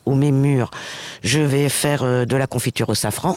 ou mes mûres, je vais faire de la confiture au safran.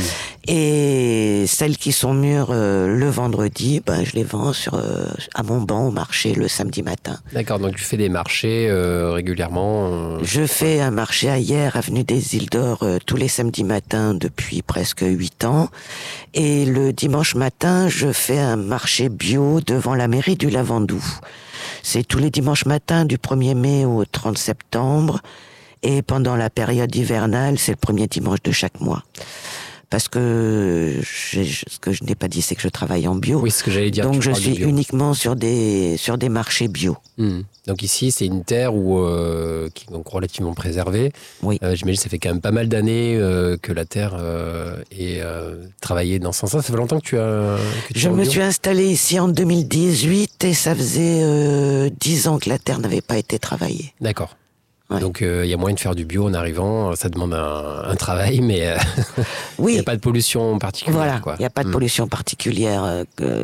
Et celles qui sont mûres le vendredi, je les vends à mon banc au marché le samedi matin. D'accord, donc tu fais des marchés régulièrement Je fais un marché à Hyères, avenue des Îles d'Or, tous les samedis matins depuis presque 8 ans. Et le dimanche matin, je fais un marché bio devant la mairie du Lavandou. C'est tous les dimanches matins du 1er mai au 30 septembre. Et pendant la période hivernale, c'est le premier dimanche de chaque mois. Parce que ce que je n'ai pas dit, c'est que je travaille en bio. Oui, ce que j'allais dire. Donc je suis uniquement sur des marchés bio. Donc ici, c'est une terre qui est donc relativement préservée. Oui. J'imagine que ça fait quand même pas mal d'années que la terre est travaillée dans ce sens-là. Ça fait longtemps que tu as... Je me suis installée ici en 2018 et ça faisait 10 ans que la terre n'avait pas été travaillée. D'accord. Ouais. Donc il y a moyen de faire du bio en arrivant. Ça demande un travail, mais oui. Il n'y a pas de pollution particulière. Voilà, il n'y a pas de pollution particulière.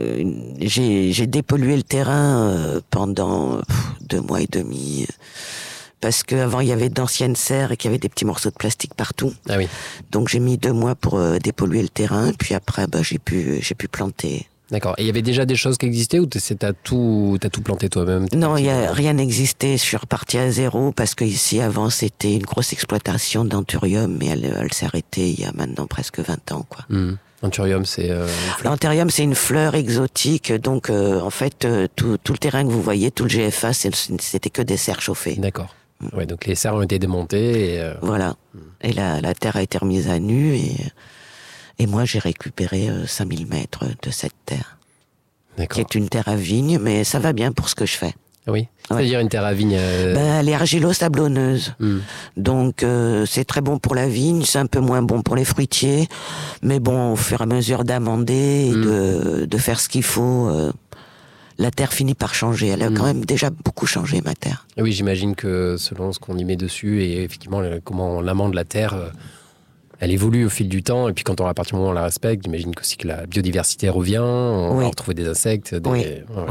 J'ai dépollué le terrain pendant 2 mois et demi. Parce qu'avant, il y avait d'anciennes serres et qu'il y avait des petits morceaux de plastique partout. Ah oui. Donc j'ai mis 2 mois pour dépolluer le terrain. Puis après, j'ai pu planter. D'accord. Et il y avait déjà des choses qui existaient ou t'as tout planté toi-même? Non, rien n'existait. Je suis reparti à zéro parce que ici, avant, c'était une grosse exploitation d'anthurium, mais elle s'est arrêtée il y a maintenant presque 20 ans, quoi. Anthurium, c'est une fleur. L'anthurium, c'est une fleur exotique. Donc, en fait, tout le terrain que vous voyez, tout le GFA, c'était que des serres chauffées. D'accord. Ouais, donc les serres ont été démontées. Voilà. Et la terre a été remise à nu et moi, j'ai récupéré 5000 mètres de cette terre. D'accord. Qui est une terre à vigne, mais ça va bien pour ce que je fais. Oui. C'est-à-dire une terre à vigne elle est argilo-sablonneuse. Donc, c'est très bon pour la vigne, c'est un peu moins bon pour les fruitiers. Mais bon, au fur et à mesure d'amender et de faire ce qu'il faut, la terre finit par changer. Elle a quand même déjà beaucoup changé, ma terre. Oui, j'imagine que selon ce qu'on y met dessus et effectivement comment on amende la terre... Elle évolue au fil du temps, et puis quand à partir du moment où on la respecte, j'imagine aussi que la biodiversité revient, on va retrouver des insectes. Oui.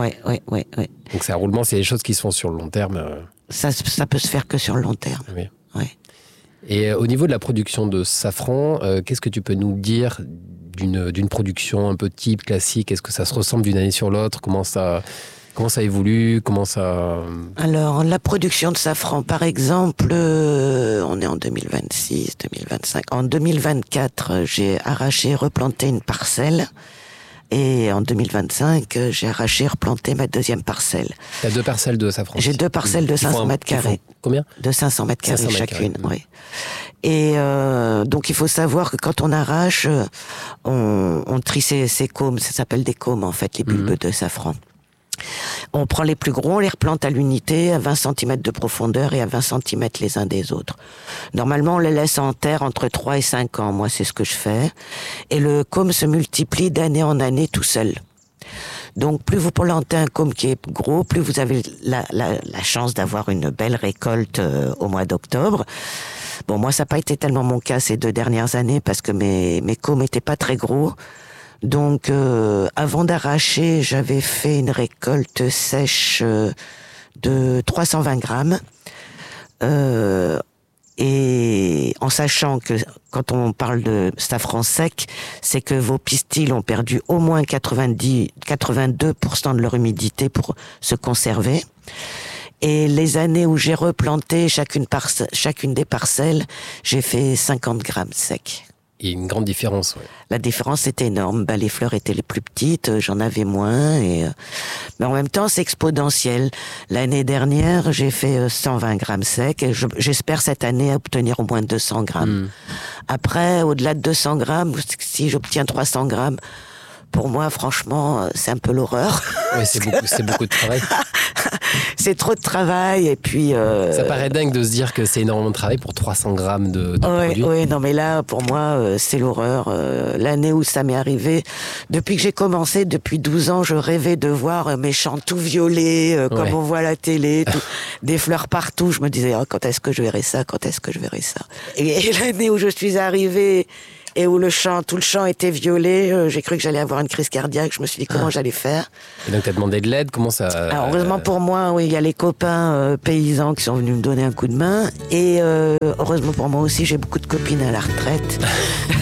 Donc c'est un roulement, c'est des choses qui se font sur le long terme. Ça peut se faire que sur le long terme. Oui. Et au niveau de la production de safran, qu'est-ce que tu peux nous dire d'une production un peu type, classique? Est-ce que ça se ressemble d'une année sur l'autre? Comment ça évolue? Alors, la production de safran, par exemple, on est en 2026, 2025. En 2024, j'ai arraché, replanté une parcelle. Et en 2025, j'ai arraché, replanté ma deuxième parcelle. Tu as 2 parcelles de safran? J'ai 2 parcelles de 500 mètres carrés. Combien? De 500 mètres carrés chacune, oui. Et donc, il faut savoir que quand on arrache, on trie ces cômes. Ça s'appelle des cômes, en fait, les bulbes de safran. On prend les plus gros, on les replante à l'unité, à 20 cm de profondeur et à 20 cm les uns des autres. Normalement, on les laisse en terre entre 3 et 5 ans. Moi, c'est ce que je fais. Et le côme se multiplie d'année en année tout seul. Donc, plus vous plantez un côme qui est gros, plus vous avez la chance d'avoir une belle récolte au mois d'octobre. Bon, moi, ça n'a pas été tellement mon cas ces 2 dernières années parce que mes cômes n'étaient pas très gros. Donc, avant d'arracher, j'avais fait une récolte sèche de 320 grammes. Et en sachant que quand on parle de safran sec, c'est que vos pistils ont perdu au moins 82% de leur humidité pour se conserver. Et les années où j'ai replanté chacune des parcelles, j'ai fait 50 grammes secs. Il y a une grande différence, ouais. La différence est énorme. Les fleurs étaient les plus petites, j'en avais moins. Mais en même temps, c'est exponentiel. L'année dernière, j'ai fait 120 grammes secs et j'espère cette année obtenir au moins 200 grammes. Après, au-delà de 200 grammes, si j'obtiens 300 grammes, pour moi, franchement, c'est un peu l'horreur. Oui, c'est beaucoup de travail. C'est trop de travail et puis... Ça paraît dingue de se dire que c'est énormément de travail pour 300 grammes de produits. Oui, non mais là, pour moi, c'est l'horreur. L'année où ça m'est arrivé, depuis que j'ai commencé, depuis 12 ans, je rêvais de voir mes champs tout violets, comme on voit à la télé, des fleurs partout. Je me disais, quand est-ce que je verrai ça? Quand est-ce que je verrai ça? Et l'année où je suis arrivée... et où tout le champ était violet. J'ai cru que j'allais avoir une crise cardiaque. Je me suis dit comment j'allais faire. Et donc, tu as demandé de l'aide. Comment ça... Alors, heureusement pour moi, oui, il y a les copains paysans qui sont venus me donner un coup de main. Et heureusement pour moi aussi, j'ai beaucoup de copines à la retraite.